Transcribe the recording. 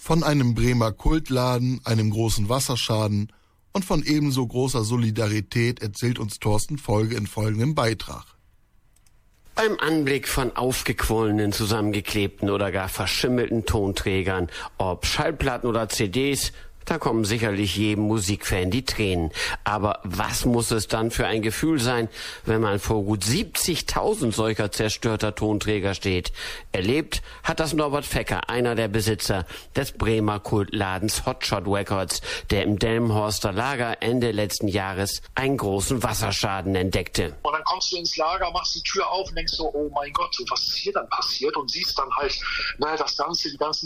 Von einem Bremer Kultladen, einem großen Wasserschaden und von ebenso großer Solidarität erzählt uns Thorsten Folge in folgendem Beitrag. Beim Anblick von aufgequollenen, zusammengeklebten oder gar verschimmelten Tonträgern, ob Schallplatten oder CDs, da kommen sicherlich jedem Musikfan die Tränen. Aber was muss es dann für ein Gefühl sein, wenn man vor gut 70.000 solcher zerstörter Tonträger steht? Erlebt hat das Norbert Fecker, einer der Besitzer des Bremer Kultladens Hotshot Records, der im Delmenhorster Lager Ende letzten Jahres einen großen Wasserschaden entdeckte. Und dann kommst du ins Lager, machst die Tür auf und denkst so, oh mein Gott, so was ist hier dann passiert? Und siehst dann halt, die ganzen